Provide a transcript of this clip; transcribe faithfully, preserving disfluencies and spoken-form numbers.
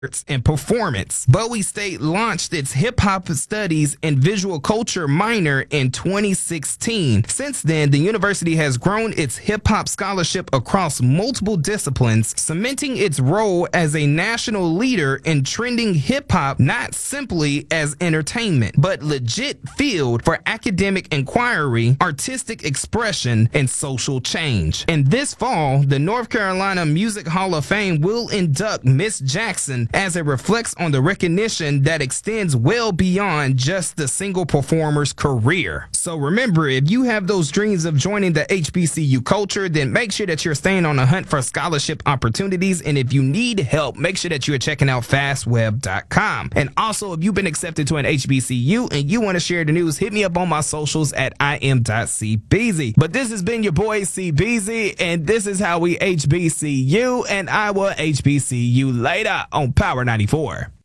and performance. Bowie State launched its hip-hop studies and visual culture minor in twenty sixteen. Since then, the university has grown its hip-hop scholarship across multiple disciplines, cementing its role as a national leader in trending hip-hop not simply as entertainment, but legit field for academic inquiry, artistic expression, and social change. And this fall, the North Carolina Music Hall of Fame will induct Miss Jackson as it reflects on the recognition that extends well beyond just the single performer's career. So remember, if you have those dreams of joining the H B C U culture, then make sure that you're staying on the hunt for scholarship opportunities. And if you need help, make sure that you are checking out fast web dot com. And also, if you've been accepted to an H B C U and you want to share the news, hit me up on my socials at I am dot C B Z. But this has been your boy C B Z, and this is how we H B C U, and I will H B C U later on Power ninety-four.